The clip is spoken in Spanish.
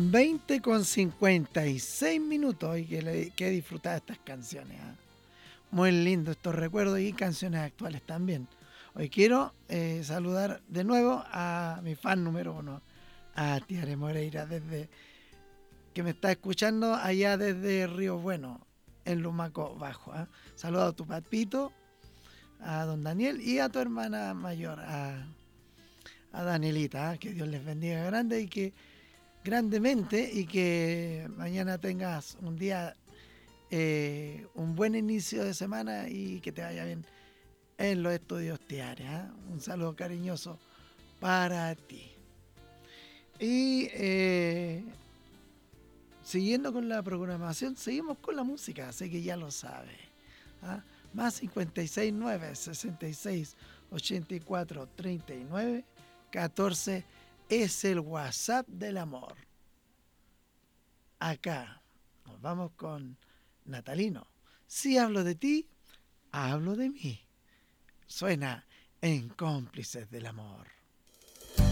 20:56 y que he disfrutado estas canciones. Muy lindo estos recuerdos y canciones actuales también. Hoy quiero saludar de nuevo a mi fan número uno, a Tiare Moreira, que me está escuchando allá desde Río Bueno, en Lumaco Bajo. Saludo a tu papito, a don Daniel y a tu hermana mayor, a Danielita. Que Dios les bendiga grandemente y que mañana tengas un día, un buen inicio de semana y que te vaya bien en los estudios Tiare. Un saludo cariñoso para ti. Y siguiendo con la programación, seguimos con la música, así que ya lo sabes. Más 569 66 84 39 14 es el WhatsApp del amor. Acá nos vamos con Natalino. Si hablo de ti, hablo de mí. Suena en Cómplices del Amor.